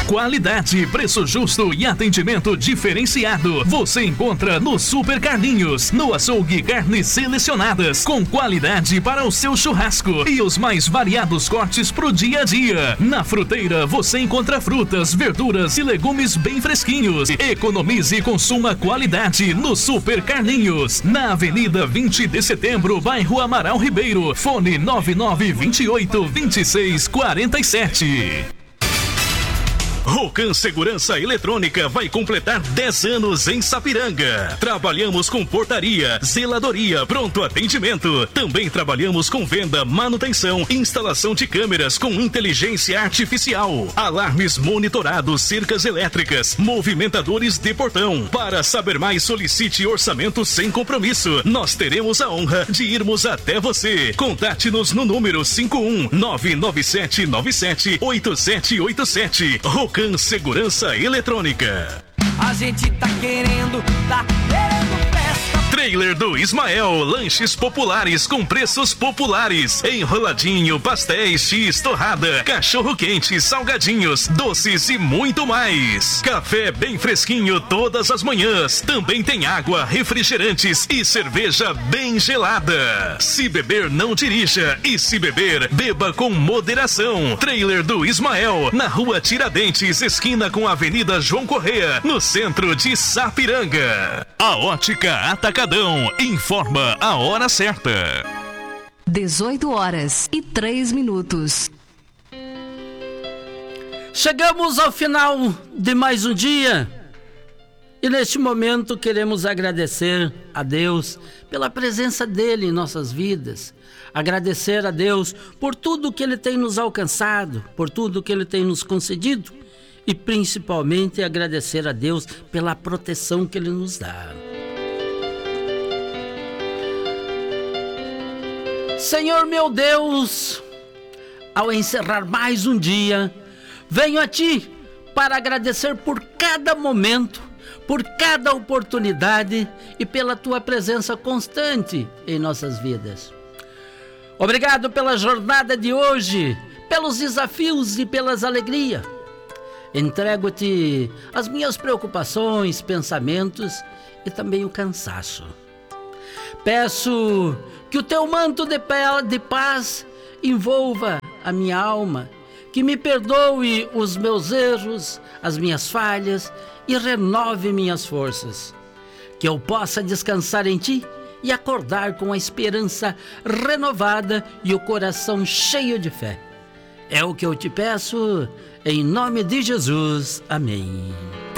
Qualidade, preço justo e atendimento diferenciado. Você encontra no Super Carlinhos, no açougue carnes selecionadas, com qualidade para o seu churrasco e os mais variados cortes pro dia a dia. Na Fruteira você encontra frutas, verduras e legumes bem fresquinhos. Economize e consuma qualidade no Super Carlinhos, na Avenida 20 de Setembro, bairro Amaral Ribeiro. Fone 9928-2647. Rocan Segurança Eletrônica vai completar 10 anos em Sapiranga. Trabalhamos com portaria, zeladoria, pronto atendimento. Também trabalhamos com venda, manutenção, instalação de câmeras com inteligência artificial, alarmes monitorados, cercas elétricas, movimentadores de portão. Para saber mais, solicite orçamento sem compromisso. Nós teremos a honra de irmos até você. Contate-nos no número 51997978787. Rocan Segurança Eletrônica. A gente tá querendo festa. Trailer do Ismael, lanches populares com preços populares, enroladinho, pastéis, x, torrada, cachorro quente, salgadinhos, doces e muito mais. Café bem fresquinho todas as manhãs. Também tem água, refrigerantes e cerveja bem gelada. Se beber, não dirija, e se beber, beba com moderação. Trailer do Ismael, na Rua Tiradentes, esquina com a Avenida João Correia, no centro de Sapiranga. A Ótica Atacadão informa a hora certa. 18h03. Chegamos ao final de mais um dia e neste momento queremos agradecer a Deus pela presença dele em nossas vidas, agradecer a Deus por tudo que ele tem nos alcançado, por tudo que ele tem nos concedido e principalmente agradecer a Deus pela proteção que ele nos dá. Senhor meu Deus, ao encerrar mais um dia, venho a Ti para agradecer por cada momento, por cada oportunidade e pela Tua presença constante em nossas vidas. Obrigado pela jornada de hoje, pelos desafios e pelas alegrias. Entrego-Te as minhas preocupações, pensamentos e também o cansaço. Peço que o Teu manto de paz envolva a minha alma, que me perdoe os meus erros, as minhas falhas e renove minhas forças. Que eu possa descansar em Ti e acordar com a esperança renovada e o coração cheio de fé. É o que eu Te peço, em nome de Jesus. Amém.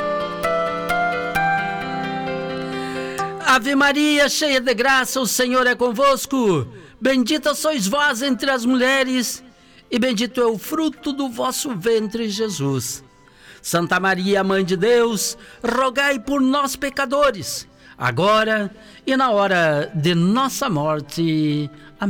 Ave Maria, cheia de graça, o Senhor é convosco. Bendita sois vós entre as mulheres, e bendito é o fruto do vosso ventre, Jesus. Santa Maria, Mãe de Deus, rogai por nós, pecadores, agora e na hora de nossa morte. Amém.